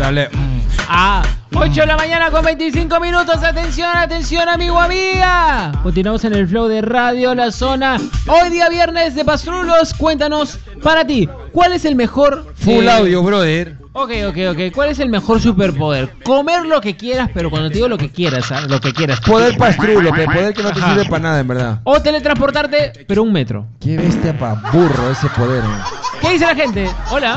Órale. 8 de la mañana con 25 minutos. Atención, atención, amigo, amiga. Continuamos en el flow de Radio La Zona. Hoy día viernes de Pastrulos. Cuéntanos, para ti, ¿cuál es el mejor... Full audio, brother. Ok. ¿Cuál es el mejor superpoder? Comer lo que quieras, pero cuando te digo lo que quieras, ¿sabes? Lo que quieras. Poder pastrulo, poder que no te sirve para nada, en verdad. O teletransportarte, pero 1 metro. Qué bestia pa' burro ese poder, ¿Qué dice la gente? Hola.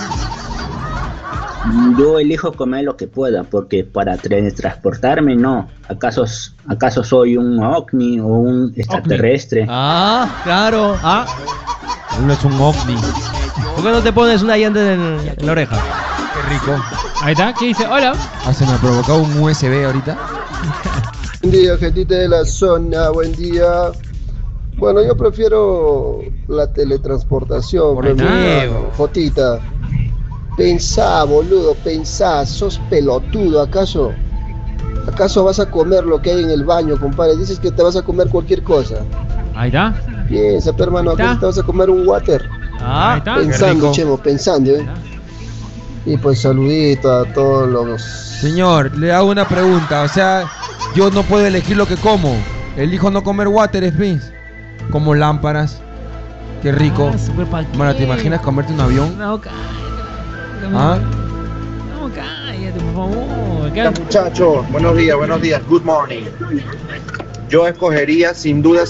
Yo elijo comer lo que pueda, porque para teletransportarme no. ¿Acaso soy un ovni o un extraterrestre? Claro. Uno es un ovni. ¿Por qué no te pones una llanta en la oreja? Qué rico. Ahí está, ¿qué dice? Hola. Se me ha provocado un USB ahorita. Buen día, gentita de la zona, buen día. Bueno, yo prefiero la teletransportación. Por ejemplo, Jotita. Pensá, boludo, pensá, sos pelotudo, ¿acaso vas a comer lo que hay en el baño, compadre? Dices que te vas a comer cualquier cosa. Ahí está. Piensa, hermano, ¿acaso te vas a comer un water? Ahí está. Pensando, Chemo, pensando, Y pues saludito a todos los... Señor, le hago una pregunta. O sea, yo no puedo elegir lo que como. Elijo no comer water, Spins. Como lámparas. Qué rico. Mano, ¿te imaginas comerte un avión? No, cállate. ¿Ah? No, cállate, por favor. Hola, muchachos, buenos días, good morning. Yo escogería sin duda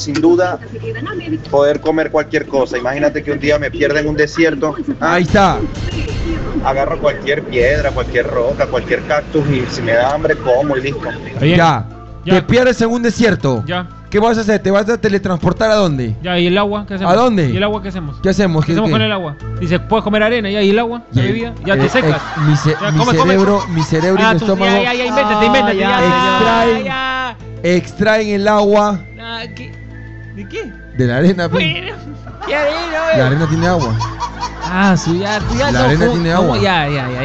poder comer cualquier cosa. Imagínate que un día me pierda en un desierto. Ahí está. Agarro cualquier piedra, cualquier roca, cualquier cactus y si me da hambre como y listo. Ya. Te pierdes en un desierto. Ya. ¿Qué vas a hacer? ¿Te vas a teletransportar a dónde? Ya, ¿y el agua? ¿Qué hacemos? ¿A dónde? ¿Y el agua qué hacemos? ¿Qué hacemos? ¿Qué hacemos con el agua? Dice, puedes comer arena, ya, ¿y el agua? ¿La bebida? Ya te secas. Mi cerebro y mi estómago Ya, invéntate. Ya. extraen el agua ¿De qué? de la arena. Bueno, ¿qué arena? La arena tiene agua. Ya. La arena tiene agua. Ya.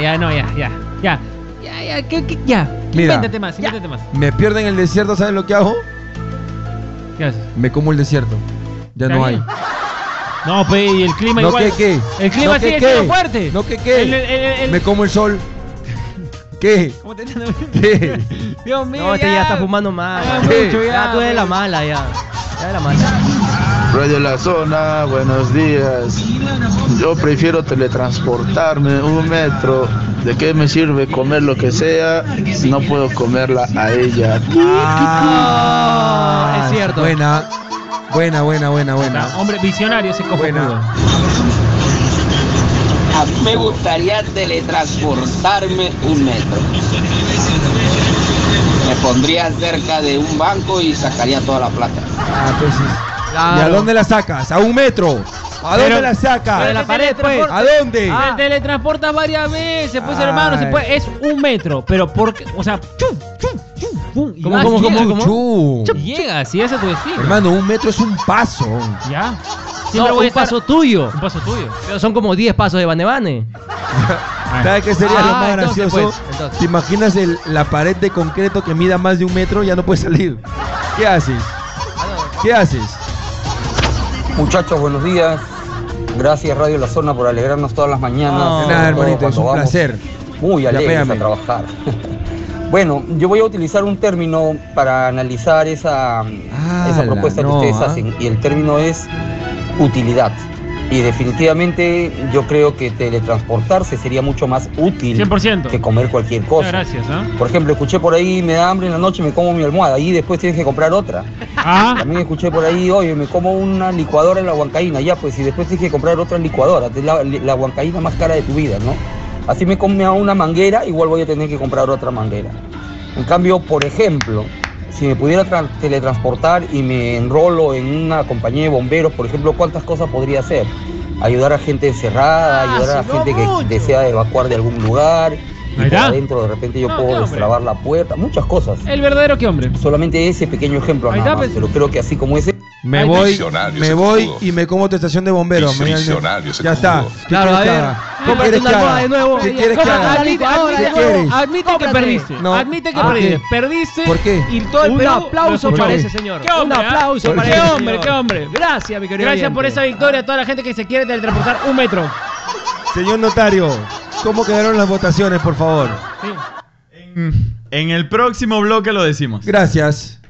Mira, Invéntate más. me pierdo en el desierto, ¿sabes lo que hago? ¿Qué haces? Me como el desierto. Ya no hay. No, pues, y el clima ¿No igual. qué? El clima ¿No sigue qué? siendo fuerte. ¿No qué? Me como el sol. ¿Qué? ¿Cómo te entiendes? ¿Qué? Dios mío. No, ya está fumando mal. Ya tú eres la mala, ya. Ya eres la mala. Radio La Zona, buenos días. Yo prefiero teletransportarme 1 metro. ¿De qué me sirve comer lo que sea si no puedo comerla a ella? Es cierto. Buena. Hombre visionario ese cojudo. A mí me gustaría teletransportarme 1 metro. Me pondría cerca de un banco y sacaría toda la plata. Pues sí. Claro. ¿Y a dónde la sacas? ¿A 1 metro? ¿A dónde la sacas? De la pared, pues. ¿A dónde? Te teletransportas varias veces, pues, hermano. Es 1 metro. Pero porque, o sea, ¿Cómo? Llega, si ese es tu destino. Hermano, 1 metro es un paso. Ya. No, un paso tuyo. Un paso tuyo. Pero son como 10 pasos de Bane. ¿Sabes qué sería lo más entonces, gracioso? entonces. ¿Te imaginas la pared de concreto que mida más de 1 metro? Ya no puedes salir. ¿Qué haces? Muchachos, buenos días. Gracias Radio La Zona por alegrarnos todas las mañanas. Nada, hermanito, es un placer. Muy alegres a trabajar. Bueno, yo voy a utilizar un término para analizar esa propuesta que ustedes hacen, y el término es utilidad. Y definitivamente yo creo que teletransportarse sería mucho más útil 100%. que comer cualquier cosa. Gracias, Por ejemplo, escuché por ahí, me da hambre en la noche, me como mi almohada y después tienes que comprar otra. También escuché por ahí, oye, me como una licuadora en la huancaína, ya pues, y después tienes que comprar otra licuadora, es la huancaína más cara de tu vida, ¿no? Así me come una manguera, igual voy a tener que comprar otra manguera. En cambio, por ejemplo, si me pudiera teletransportar y me enrolo en una compañía de bomberos, por ejemplo, ¿cuántas cosas podría hacer? Ayudar a gente encerrada, ayudar a gente que desea evacuar de algún lugar, y por adentro de repente yo puedo destrabar la puerta, muchas cosas. El verdadero qué hombre. Solamente ese pequeño ejemplo nada más, pero creo que así como ese... Me voy y me como tu estación de bomberos. Ya está. Claro, a ver. ¿Qué quieres que haga? de nuevo. ¿Qué quieres que haga? Admite que perdiste. Admite que perdiste. Perdiste. ¿Por qué? Y todo el Un Perú aplauso lo para escuchó. ese señor. ¿Qué hombre? Un aplauso para ¿Qué ese hombre? señor. ¿Qué hombre? Gracias, mi querido. Gracias por esa victoria a toda la gente que se quiere teletransportar 1 metro. Señor notario, ¿Cómo quedaron las votaciones, por favor? Sí. En el próximo bloque lo decimos. Gracias.